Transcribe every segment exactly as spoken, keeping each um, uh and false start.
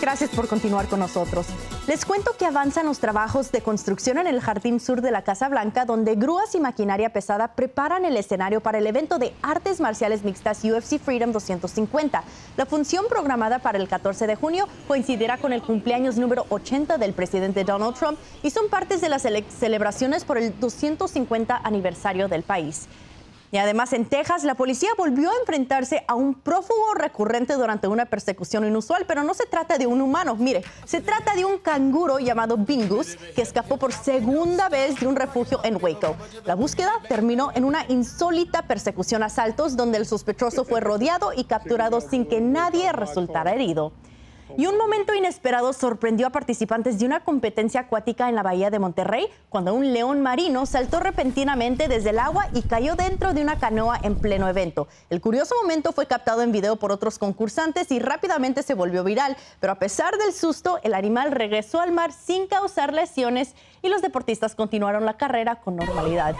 Gracias por continuar con nosotros. Les cuento que avanzan los trabajos de construcción en el jardín sur de la Casa Blanca, donde grúas y maquinaria pesada preparan el escenario para el evento de artes marciales mixtas U F C Freedom doscientos cincuenta. La función programada para el catorce de junio coincidirá con el cumpleaños número ochenta del presidente Donald Trump y son partes de las cele- celebraciones por el doscientos cincuenta aniversario del país. Y además en Texas, la policía volvió a enfrentarse a un prófugo recurrente durante una persecución inusual, pero no se trata de un humano. Mire, se trata de un canguro llamado Bingus que escapó por segunda vez de un refugio en Waco. La búsqueda terminó en una insólita persecución a asaltos donde el sospechoso fue rodeado y capturado sin que nadie resultara herido. Y un momento inesperado sorprendió a participantes de una competencia acuática en la bahía de Monterrey cuando un león marino saltó repentinamente desde el agua y cayó dentro de una canoa en pleno evento. El curioso momento fue captado en video por otros concursantes y rápidamente se volvió viral, pero a pesar del susto, el animal regresó al mar sin causar lesiones y los deportistas continuaron la carrera con normalidad.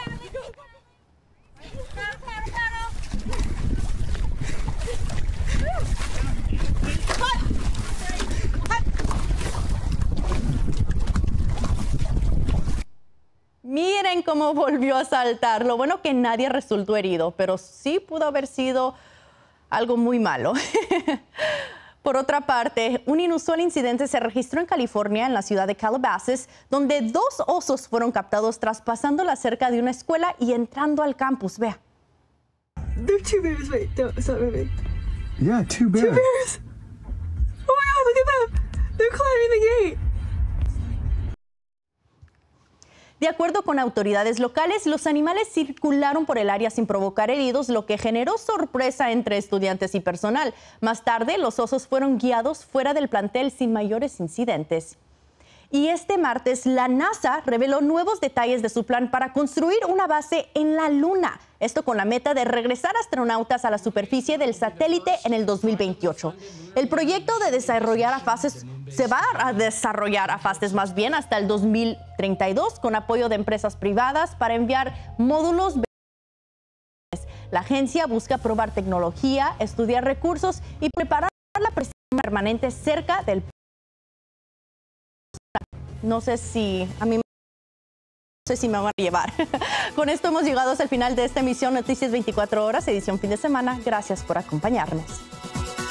Miren cómo volvió a saltar. Lo bueno que nadie resultó herido, pero sí pudo haber sido algo muy malo. Por otra parte, un inusual incidente se registró en California, en la ciudad de Calabasas, donde dos osos fueron captados traspasando la cerca de una escuela y entrando al campus. Vea. There are two bears. Wait, don't, it's not moving. Yeah, two bears. Two bears. Oh my God, look at them. They're climbing the gate. De acuerdo con autoridades locales, los animales circularon por el área sin provocar heridos, lo que generó sorpresa entre estudiantes y personal. Más tarde, los osos fueron guiados fuera del plantel sin mayores incidentes. Y este martes, la NASA reveló nuevos detalles de su plan para construir una base en la Luna. Esto con la meta de regresar astronautas a la superficie del satélite en el dos mil veintiocho. El proyecto de desarrollar a fases se va a desarrollar a fases más bien hasta el dos mil treinta y dos con apoyo de empresas privadas para enviar módulos. La agencia busca probar tecnología, estudiar recursos y preparar la presión permanente cerca del. No sé si a mí no sé si me van a llevar. Con esto hemos llegado hasta el final de esta emisión Noticias veinticuatro horas, edición fin de semana. Gracias por acompañarnos.